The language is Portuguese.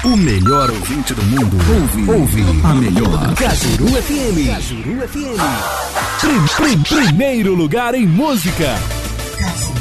O melhor ouvinte do mundo ouve a melhor. Cajuru FM. Cajuru FM. Primeiro lugar em música.